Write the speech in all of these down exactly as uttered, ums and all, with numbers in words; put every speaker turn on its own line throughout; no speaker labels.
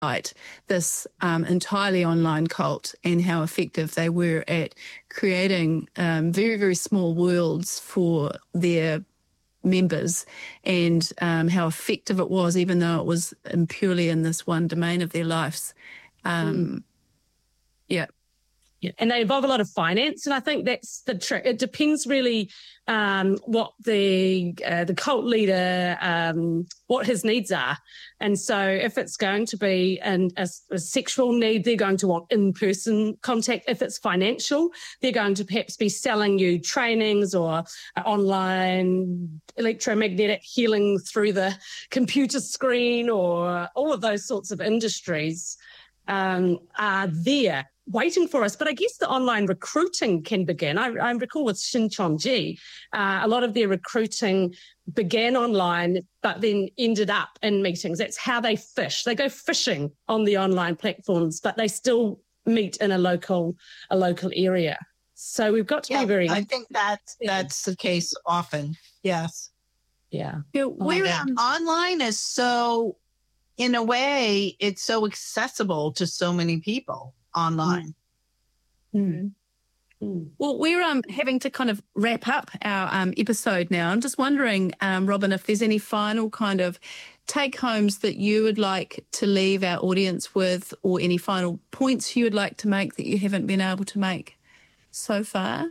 this um, entirely online cult and how effective they were at creating um, very, very small worlds for their members, and um, how effective it was, even though it was um, purely in this one domain of their lives. Um, mm. Yeah.
Yeah, and they involve a lot of finance, and I think that's the trick. It depends really um, what the uh, the cult leader, um, what his needs are. And so if it's going to be an, a, a sexual need, they're going to want in-person contact. If it's financial, they're going to perhaps be selling you trainings or uh, online electromagnetic healing through the computer screen, or all of those sorts of industries um, are there waiting for us. But I guess the online recruiting can begin. I, I recall with Shincheonji, uh, a lot of their recruiting began online, but then ended up in meetings. That's how they fish. They go fishing on the online platforms, but they still meet in a local, a local area. So we've got to
yeah,
be very...
I think that's, that's the case often. Yes.
Yeah.
You know, we're oh, online is so, in a way, it's so accessible to so many people online.
Mm. Mm. Well, we're um, having to kind of wrap up our um, episode now. I'm just wondering, um, Robin, if there's any final kind of take-homes that you would like to leave our audience with, or any final points you would like to make that you haven't been able to make so far?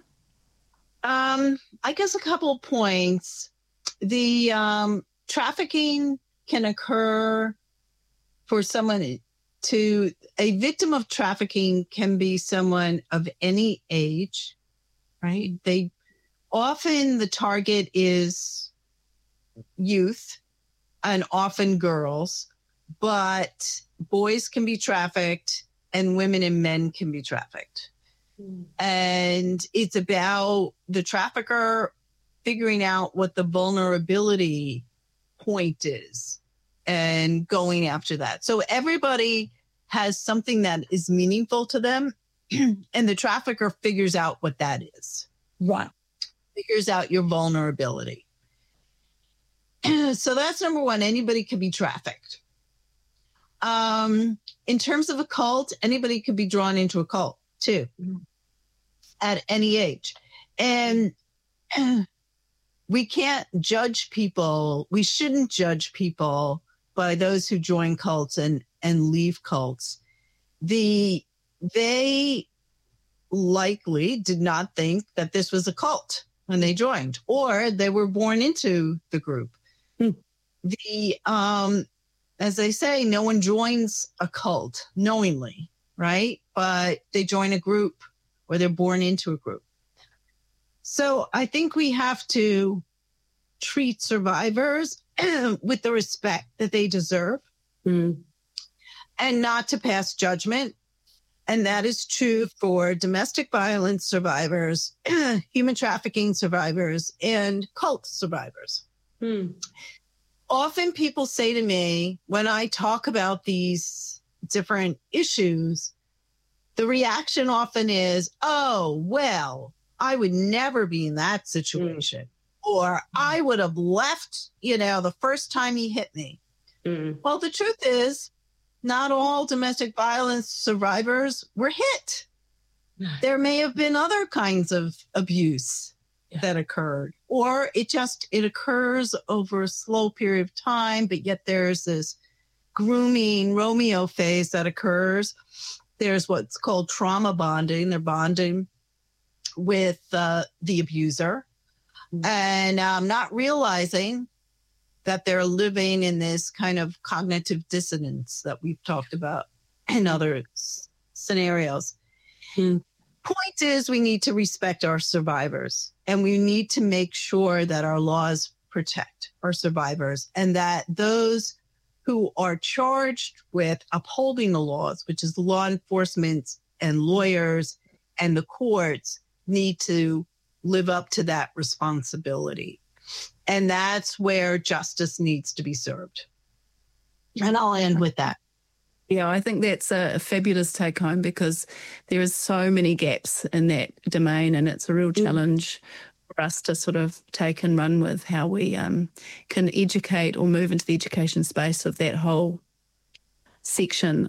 Um, I guess a couple of points. The um, trafficking can occur for someone to a victim of trafficking can be someone of any age, right? They often the target is youth and often girls, but boys can be trafficked and women and men can be trafficked. Mm. And it's about the trafficker figuring out what the vulnerability point is and going after that. So everybody has something that is meaningful to them, and the trafficker figures out what that is.
Right.
Figures out your vulnerability. So that's number one. Anybody can be trafficked. Um, in terms of a cult, anybody could be drawn into a cult too, mm-hmm. at any age. And we can't judge people. We shouldn't judge people by those who join cults and, and leave cults. The, they likely did not think that this was a cult when they joined, or they were born into the group. Hmm. The, um, as they say, no one joins a cult knowingly, right? But they join a group, or they're born into a group. So I think we have to treat survivors with the respect that they deserve, mm. and not to pass judgment. And that is true for domestic violence survivors, human trafficking survivors, and cult survivors. Mm. Often people say to me, when I talk about these different issues, the reaction often is, oh, well, I would never be in that situation. Mm. Or I would have left, you know, the first time he hit me. Mm. Well, the truth is, not all domestic violence survivors were hit. There may have been other kinds of abuse yeah. that occurred, or it just, it occurs over a slow period of time, but yet there's this grooming Romeo phase that occurs. There's what's called trauma bonding. They're bonding with uh, the abuser. And um, not realizing that they're living in this kind of cognitive dissonance that we've talked about in other s- scenarios. Hmm. Point is, we need to respect our survivors, and we need to make sure that our laws protect our survivors, and that those who are charged with upholding the laws, which is law enforcement and lawyers and the courts, need to live up to that responsibility. And that's where justice needs to be served. And I'll end with that.
Yeah, I think that's a fabulous take home, because there is so many gaps in that domain, and it's a real challenge mm. for us to sort of take and run with how we um, can educate or move into the education space of that whole section